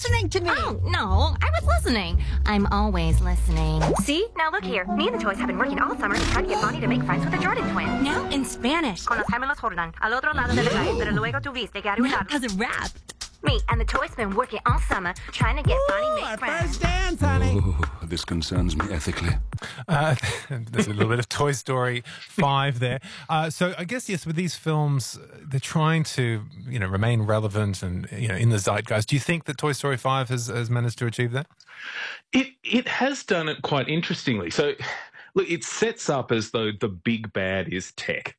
listening to me? Oh, no, I was listening. I'm always listening. See? Now look here. Me and the toys have been working all summer to try to get Bonnie to make friends with the Jordan twins. Now in Spanish. Con los gemelos Jordan, al otro lado de la calle, pero luego tuviste que Now arruinarlo. because of rap. Me and the toys been working all summer trying to get Bonnie make Our friends. first dance, honey. Oh, this concerns me ethically. There's a little bit of Toy Story 5 there. So I guess, yes, with these films, they're trying to, remain relevant and, in the zeitgeist. Do you think that Toy Story 5 has managed to achieve that? It has done it quite interestingly. So, look, it sets up as though the big bad is tech.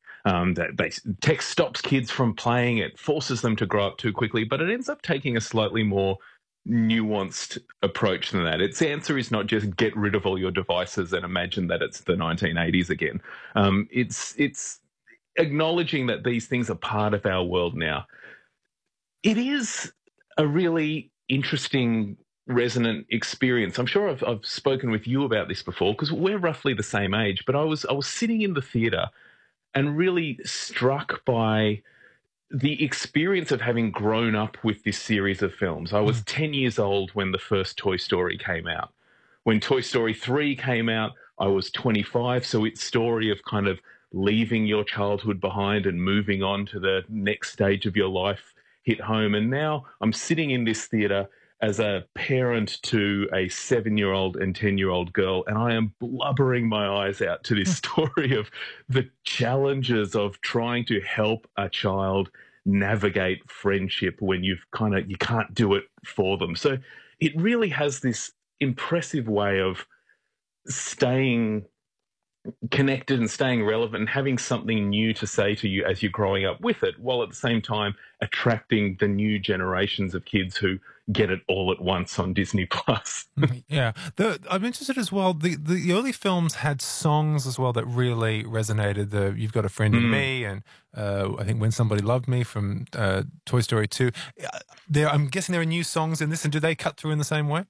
Tech stops kids from playing, it forces them to grow up too quickly, but it ends up taking a slightly more nuanced approach than that. Its answer is not just get rid of all your devices and imagine that it's the 1980s again. It's acknowledging that these things are part of our world now. It is a really interesting, resonant experience. I'm sure I've spoken with you about this before because we're roughly the same age, but I was sitting in the theatre and really struck by the experience of having grown up with this series of films. I was 10 years old when the first Toy Story came out. When Toy Story 3 came out, I was 25, so its story of kind of leaving your childhood behind and moving on to the next stage of your life hit home. And now I'm sitting in this theatre as a parent to a 7-year-old and 10-year-old girl, and I am blubbering my eyes out to this story of the challenges of trying to help a child navigate friendship when you can't do it for them. So it really has this impressive way of staying connected and staying relevant and having something new to say to you as you're growing up with it, while at the same time attracting the new generations of kids who get it all at once on Disney Plus. Yeah. I'm interested as well, the early films had songs as well that really resonated. You've Got a Friend in Me, and I think When Somebody Loved Me from Toy Story 2. I'm guessing there are new songs in this, and do they cut through in the same way?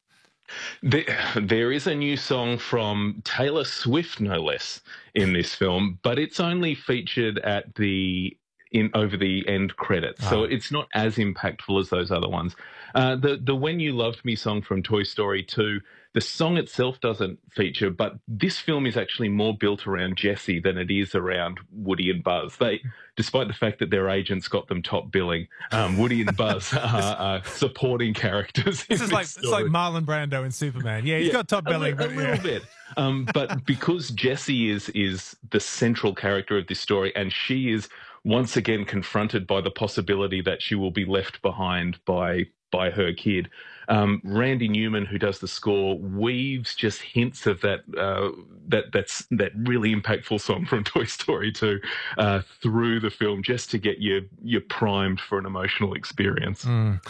There is a new song from Taylor Swift, no less, in this film, but it's only featured at over the end credits, so it's not as impactful as those other ones. The When You Loved Me song from Toy Story 2, the song itself doesn't feature, but this film is actually more built around Jessie than it is around Woody and Buzz. Despite the fact that their agents got them top billing, Woody and Buzz are supporting characters. It's like Marlon Brando in Superman. Yeah, he's got top billing. A little bit. But because Jessie is the central character of this story, and she is once again confronted by the possibility that she will be left behind by her kid. Randy Newman, who does the score, weaves just hints of that really impactful song from Toy Story 2 through the film, just to get you primed for an emotional experience.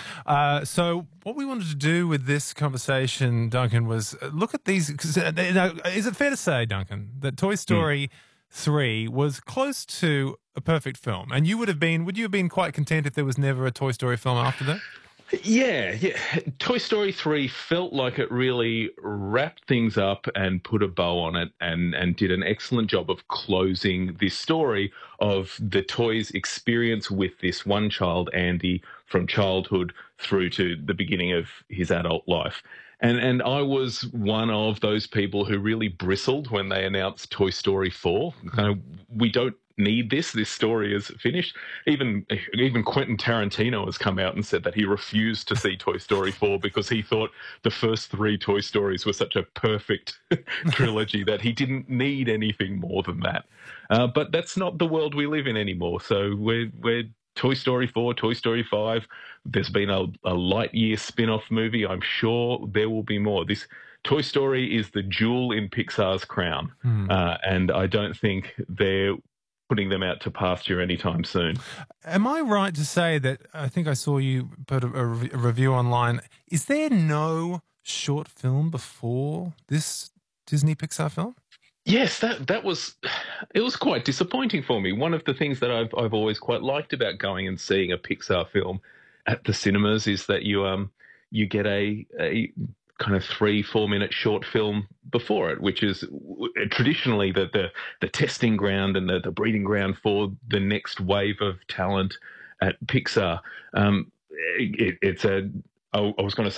So what we wanted to do with this conversation, Duncan, was look at these. Is it fair to say, Duncan, that Toy Story 3 was close to a perfect film, and would you have been quite content if there was never a Toy Story film after that? Yeah. Toy Story 3 felt like it really wrapped things up and put a bow on it and did an excellent job of closing this story of the toys' experience with this one child, Andy, from childhood through to the beginning of his adult life. And I was one of those people who really bristled when they announced Toy Story 4. We don't need this. This story is finished. Even Quentin Tarantino has come out and said that he refused to see Toy Story 4 because he thought the first 3 Toy Stories were such a perfect trilogy that he didn't need anything more than that. But that's not the world we live in anymore. So we're Toy Story 4, Toy Story 5. There's been a Lightyear spin-off movie. I'm sure there will be more. This Toy Story is the jewel in Pixar's crown, and I don't think they're putting them out to pasture anytime soon. Am I right to say that I think I saw you put a review online? Is there no short film before this Disney Pixar film? Yes, it was quite disappointing for me. One of the things that I've always quite liked about going and seeing a Pixar film at the cinemas is that you get a kind of 3-4 minute short film before it, which is traditionally the testing ground and the breeding ground for the next wave of talent at Pixar. I was going to